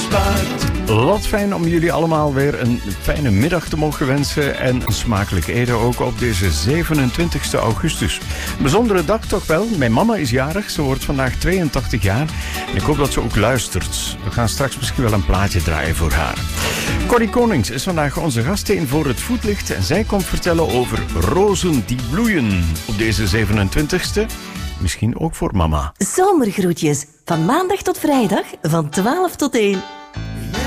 Wat fijn om jullie allemaal weer een fijne middag te mogen wensen en een smakelijk eten ook op deze 27 augustus. Een bijzondere dag toch wel. Mijn mama is jarig, ze wordt vandaag 82 jaar en ik hoop dat ze ook luistert. We gaan straks misschien wel een plaatje draaien voor haar. Corrie Konings is vandaag onze gastheer voor het voetlicht en zij komt vertellen over rozen die bloeien op deze 27e. Misschien ook voor mama. Zomergroetjes, van maandag tot vrijdag, van 12 tot 1.